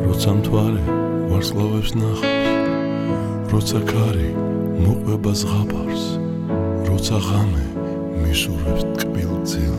როცა მთვარე ვარსკვლავებს ნახავს, როცა ქარი მოყვება ზღაპარს, როცა ღამე მისურვებს ტკბილ ძილს.